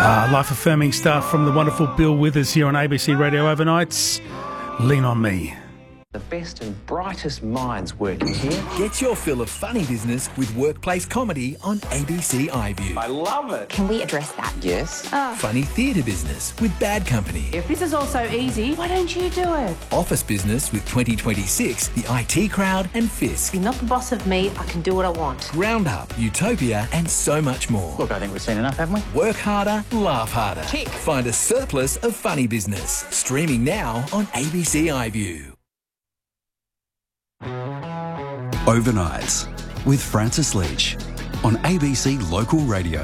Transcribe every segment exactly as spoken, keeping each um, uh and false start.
Uh, life-affirming stuff from the wonderful Bill Withers here on A B C Radio Overnights. Lean on me. The best and brightest minds working here. Get your fill of funny business with workplace comedy on A B C iView. I love it. Can we address that? Yes. Oh. Funny theatre business with Bad Company. If this is all so easy, why don't you do it? Office business with twenty twenty-six, the I T Crowd and Fisk. You're not the boss of me, I can do what I want. Roundup, Utopia and so much more. Look, I think we've seen enough, haven't we? Work harder, laugh harder. Tick. Find a surplus of funny business. Streaming now on A B C iView. Overnights with Francis Leach on A B C Local Radio.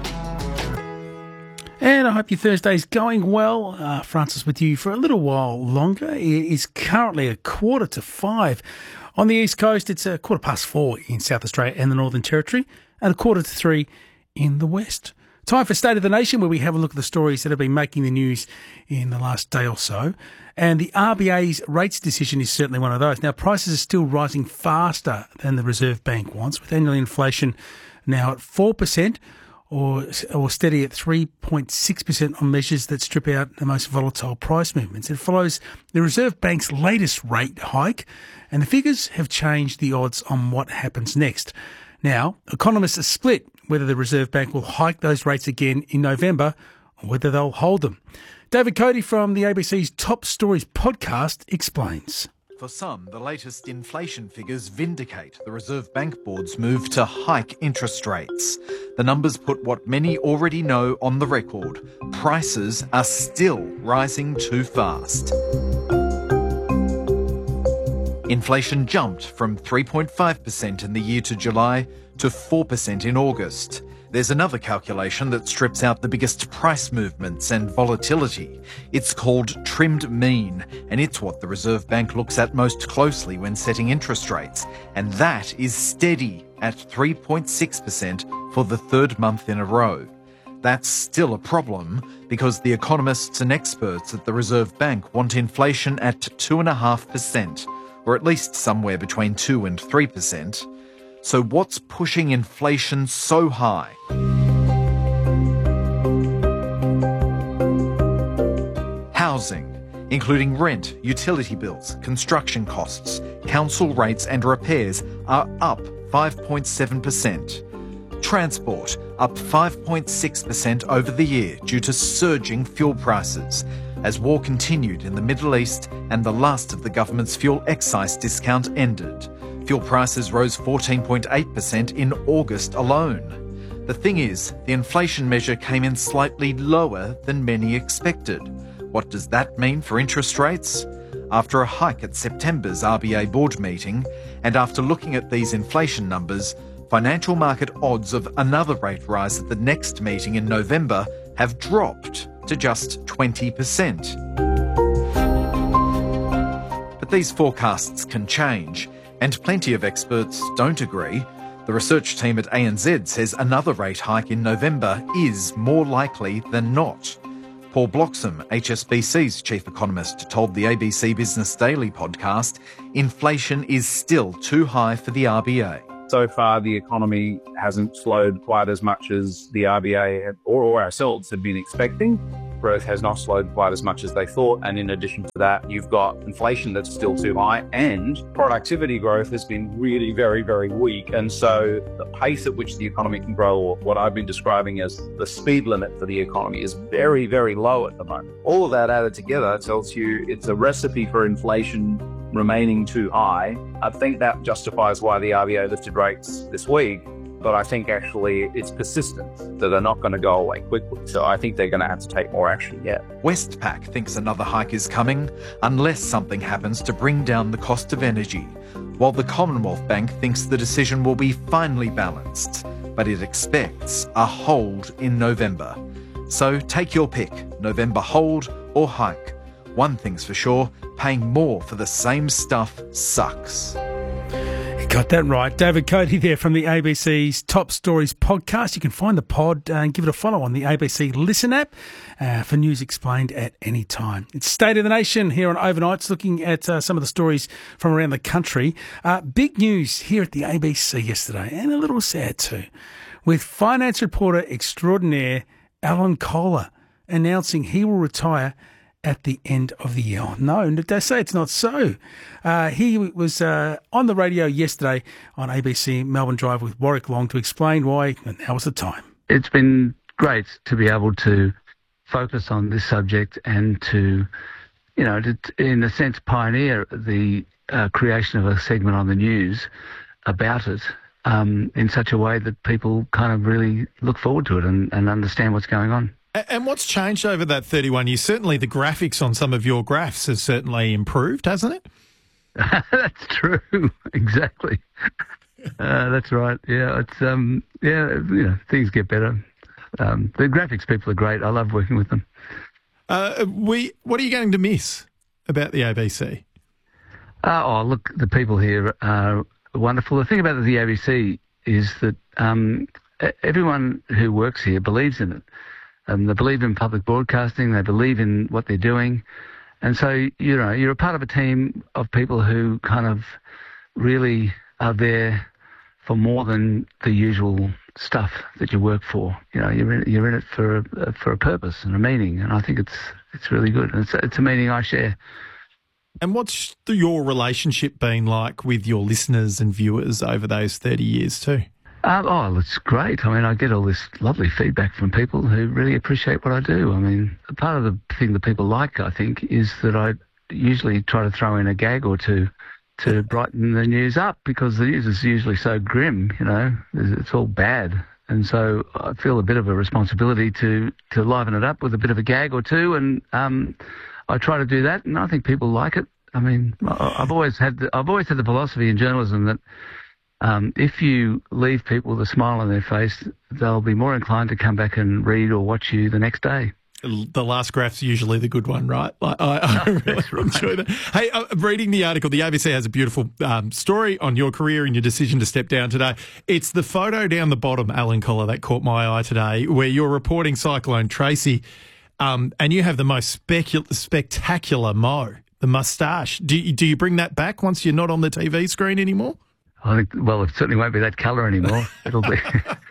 And I hope your Thursday's going well. Uh, Francis with you for a little while longer. It is currently a quarter to five. On the East Coast, it's a quarter past four in South Australia and the Northern Territory, and a quarter to three in the West. Time for State of the Nation, where we have a look at the stories that have been making the news in the last day or so. And the R B A's rates decision is certainly one of those. Now, prices are still rising faster than the Reserve Bank wants, with annual inflation now at four percent or, or steady at three point six percent on measures that strip out the most volatile price movements. It follows the Reserve Bank's latest rate hike, and the figures have changed the odds on what happens next. Now, economists are split whether the Reserve Bank will hike those rates again in November or whether they'll hold them. David Cody from the A B C's Top Stories podcast explains. For some, the latest inflation figures vindicate the Reserve Bank Board's move to hike interest rates. The numbers put what many already know on the record. Prices are still rising too fast. Inflation jumped from three point five percent in the year to July to four percent in August. There's another calculation that strips out the biggest price movements and volatility. It's called trimmed mean, and it's what the Reserve Bank looks at most closely when setting interest rates. And that is steady at three point six percent for the third month in a row. That's still a problem because the economists and experts at the Reserve Bank want inflation at two point five percent, or at least somewhere between two and three percent. So what's pushing inflation so high? Housing, including rent, utility bills, construction costs, council rates and repairs, are up five point seven percent. Transport, up five point six percent over the year due to surging fuel prices, as war continued in the Middle East and the last of the government's fuel excise discount ended. Fuel prices rose fourteen point eight percent in August alone. The thing is, the inflation measure came in slightly lower than many expected. What does that mean for interest rates? After a hike at September's R B A board meeting, and after looking at these inflation numbers, financial market odds of another rate rise at the next meeting in November have dropped to just twenty percent. But these forecasts can change, and plenty of experts don't agree. The research team at A N Z says another rate hike in November is more likely than not. Paul Bloxham, H S B C's chief economist, told the A B C Business Daily podcast, inflation is still too high for the R B A. So far, the economy hasn't slowed quite as much as the R B A had, or, or ourselves had been expecting. Growth has not slowed quite as much as they thought. And in addition to that, you've got inflation that's still too high, and productivity growth has been really very, very weak. And so the pace at which the economy can grow, or what I've been describing as the speed limit for the economy, is very, very low at the moment. All of that added together tells you it's a recipe for inflation remaining too high. I think that justifies why the R B A lifted rates this week. But I think actually it's persistent, that they're not going to go away quickly. So I think they're going to have to take more action yet. Westpac thinks another hike is coming unless something happens to bring down the cost of energy, while the Commonwealth Bank thinks the decision will be finely balanced, but it expects a hold in November. So take your pick, November hold or hike. One thing's for sure, paying more for the same stuff sucks. Got that right. David Cody there from the A B C's Top Stories podcast. You can find the pod and give it a follow on the A B C Listen app uh, for news explained at any time. It's State of the Nation here on Overnights, looking at uh, some of the stories from around the country. Uh, big news here at the A B C yesterday, and a little sad too, with finance reporter extraordinaire Alan Kohler announcing he will retire at the end of the year. Oh, no, they say it's not so. Uh, he was uh, on the radio yesterday on A B C Melbourne Drive with Warwick Long to explain why, and now was the time. It's been great to be able to focus on this subject and to, you know, to, in a sense, pioneer the uh, creation of a segment on the news about it um, in such a way that people kind of really look forward to it and, and understand what's going on. And what's changed over that thirty-one years? Certainly the graphics on some of your graphs has certainly improved, hasn't it? That's true. Exactly. Uh, that's right. Yeah, it's um, yeah, you know, things get better. Um, the graphics people are great. I love working with them. Uh, we, what are you going to miss about the A B C? Uh, oh, look, the people here are wonderful. The thing about the A B C is that um, everyone who works here believes in it. Um, they believe in public broadcasting. They believe in what they're doing. And so, you know, you're a part of a team of people who kind of really are there for more than the usual stuff that you work for. You know, you're in, you're in it for a, for a purpose and a meaning. And I think it's it's really good. And it's, it's a meaning I share. And what's the, your relationship been like with your listeners and viewers over those thirty years too? Um, oh, it's great. I mean, I get all this lovely feedback from people who really appreciate what I do. I mean, part of the thing that people like, I think, is that I usually try to throw in a gag or two to brighten the news up, because the news is usually so grim, you know, it's all bad. And so I feel a bit of a responsibility to, to liven it up with a bit of a gag or two, and um, I try to do that, and I think people like it. I mean, I've always had the, I've always had the philosophy in journalism that Um, if you leave people with a smile on their face, they'll be more inclined to come back and read or watch you the next day. The last graph's usually the good one, right? I, I, I really right. enjoy that. Hey, uh, reading the article, the A B C has a beautiful um, story on your career and your decision to step down today. It's the photo down the bottom, Alan Kohler, that caught my eye today, where you're reporting Cyclone Tracy, um, and you have the most specu- spectacular mo, the moustache. Do you, do you bring that back once you're not on the T V screen anymore? I think, well, it certainly won't be that colour anymore. It'll be.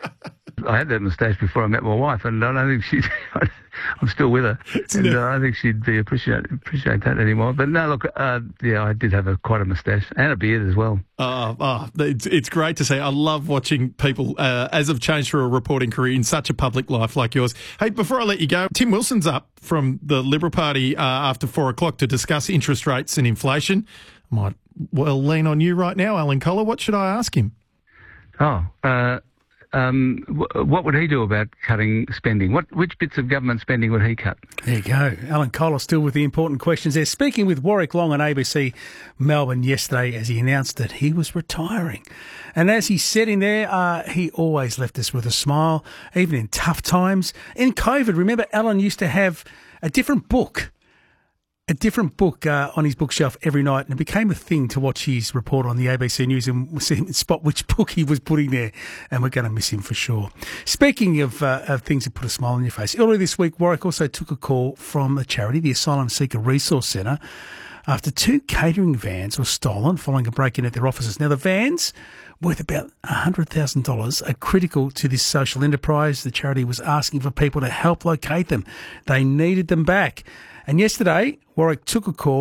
I had that moustache before I met my wife, and I don't think she. I'm still with her, and uh, I don't think she'd be appreciate appreciate that anymore. But no, look, uh, yeah, I did have a quite a moustache and a beard as well. Oh, oh it's, it's great to see. I love watching people uh, as have changed through a reporting career in such a public life like yours. Hey, before I let you go, Tim Wilson's up from the Liberal Party uh, after four o'clock to discuss interest rates and inflation. I might well lean on you right now, Alan Kohler. What should I ask him? Oh, uh, um, w- what would he do about cutting spending? What which bits of government spending would he cut? There you go. Alan Kohler still with the important questions there. Speaking with Warwick Long on A B C Melbourne yesterday as he announced that he was retiring. And as he said in there, uh, he always left us with a smile, even in tough times. In COVID, remember Alan used to have a different book. A different book uh, on his bookshelf every night, and it became a thing to watch his report on the A B C News and see him spot which book he was putting there, and we're going to miss him for sure. Speaking of, uh, of things that put a smile on your face, earlier this week, Warwick also took a call from a charity, the Asylum Seeker Resource Centre, after two catering vans were stolen following a break-in at their offices. Now, the vans, worth about one hundred thousand dollars, are critical to this social enterprise. The charity was asking for people to help locate them. They needed them back. And yesterday, Warwick took a call